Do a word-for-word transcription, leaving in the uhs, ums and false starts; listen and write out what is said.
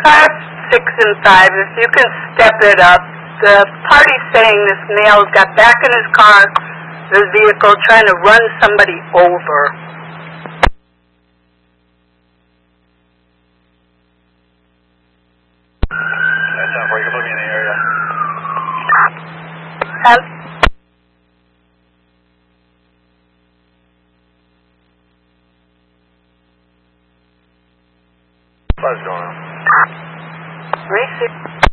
Car six and five, if you can step it up. The party's saying this male got back in his car, his vehicle, trying to run somebody over. That's not where you can put me in the area. Um, What's going on? Three six.